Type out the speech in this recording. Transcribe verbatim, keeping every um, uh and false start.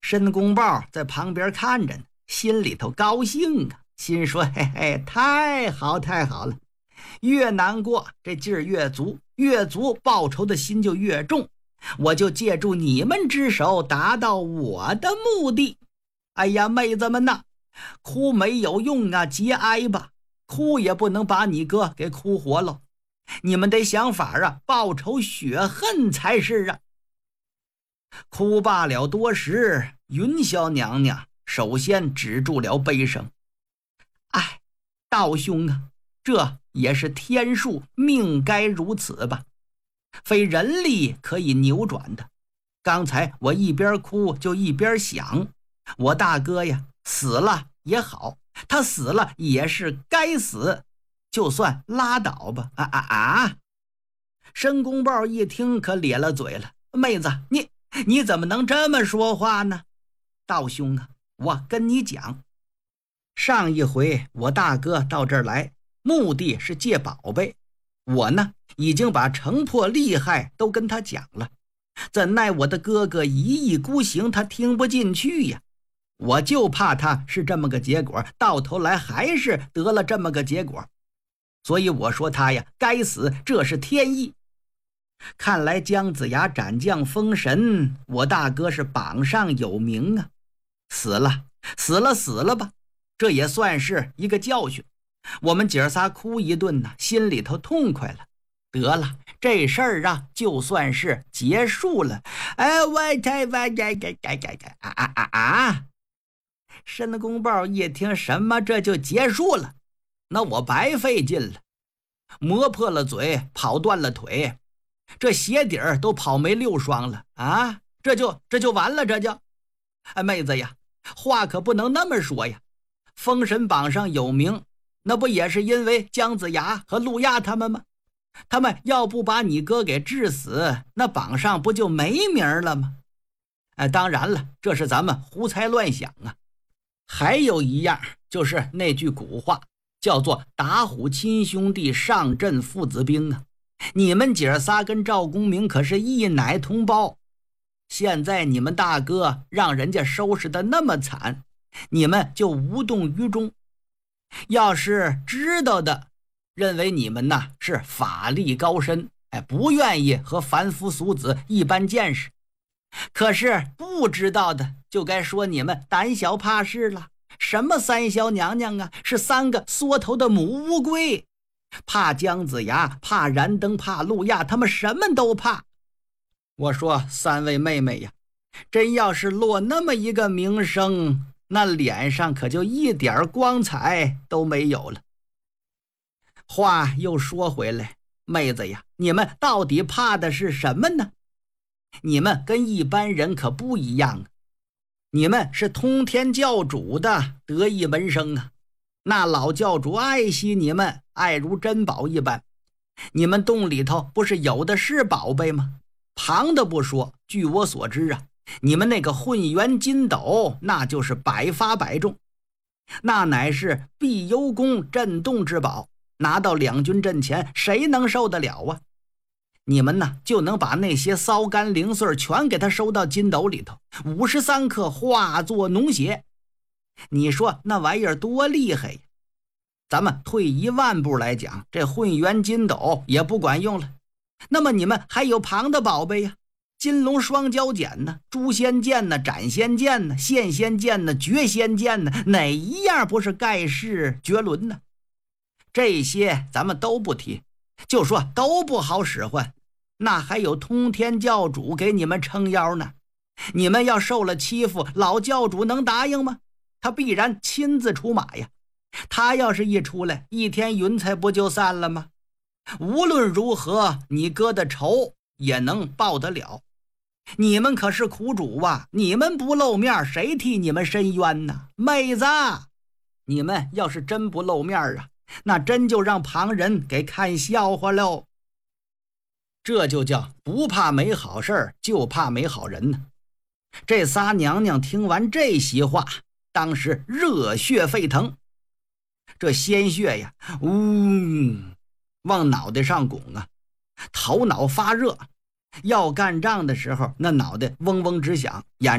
申公豹在旁边看着呢，心里头高兴啊，心说嘿嘿，太好太好了，越难过这劲儿越足，越足报仇的心就越重，我就借助你们之手达到我的目的。哎呀，妹子们呐，哭没有用啊，节哀吧，哭也不能把你哥给哭活了，你们得想法啊，报仇雪恨才是啊。哭罢了多时，云霄娘娘首先止住了悲声。哎，道兄啊，这也是天数，命该如此吧，非人力可以扭转的。刚才我一边哭就一边想，我大哥呀，死了也好，他死了也是该死，就算拉倒吧。啊啊啊！申公豹一听可咧了嘴了，妹子，你你怎么能这么说话呢？道兄啊，我跟你讲，上一回我大哥到这儿来，目的是借宝贝，我呢已经把城破利害都跟他讲了，怎奈我的哥哥一意孤行，他听不进去呀。我就怕他是这么个结果，到头来还是得了这么个结果，所以我说他呀该死，这是天意。看来姜子牙斩将封神，我大哥是榜上有名啊，死了死了死了吧，这也算是一个教训，我们姐儿仨哭一顿呢，心里头痛快了，得了，这事儿啊就算是结束了。哎，我太我这这这这这啊啊啊啊！申公豹一听什么这就结束了，那我白费劲了，磨破了嘴，跑断了腿，这鞋底儿都跑没六双了啊！这就这就完了，这就哎，妹子呀，话可不能那么说呀，封神榜上有名，那不也是因为姜子牙和陆亚他们吗？他们要不把你哥给治死，那榜上不就没名了吗？哎，当然了，这是咱们胡猜乱想啊。还有一样，就是那句古话叫做打虎亲兄弟，上阵父子兵啊。你们姐仨跟赵公明可是一奶同胞，现在你们大哥让人家收拾的那么惨，你们就无动于衷。要是知道的，认为你们呐是法力高深，哎，不愿意和凡夫俗子一般见识。可是不知道的，就该说你们胆小怕事了。什么三小娘娘啊，是三个缩头的母乌龟，怕姜子牙，怕燃灯，怕陆亚，他们什么都怕。我说三位妹妹呀，真要是落那么一个名声，那脸上可就一点光彩都没有了。话又说回来，妹子呀，你们到底怕的是什么呢？你们跟一般人可不一样啊，你们是通天教主的得意门生啊，那老教主爱惜你们，爱如珍宝一般。你们洞里头不是有的是宝贝吗？旁的不说，据我所知啊，你们那个混元金斗那就是百发百中，那乃是碧幽宫镇洞之宝，拿到两军阵前，谁能受得了啊？你们呢就能把那些骚干零碎全给他收到金斗里头，五十三克化作脓血，你说那玩意儿多厉害呀！咱们退一万步来讲，这混元金斗也不管用了，那么你们还有旁的宝贝呀，金龙双交剪呢，诛仙剑呢，斩仙剑呢，现仙剑呢，绝仙剑呢，哪一样不是盖世绝伦呢？这些咱们都不提，就说都不好使唤，那还有通天教主给你们撑腰呢。你们要受了欺负，老教主能答应吗？他必然亲自出马呀。他要是一出来，一天云彩不就散了吗？无论如何，你哥的仇也能报得了。你们可是苦主啊，你们不露面，谁替你们伸冤呢？妹子，你们要是真不露面啊，那真就让旁人给看笑话喽。这就叫不怕没好事，就怕没好人呢。这仨娘娘听完这席话，当时热血沸腾，这鲜血呀，呜，往脑袋上拱啊，头脑发热，要干仗的时候那脑袋嗡嗡直响，眼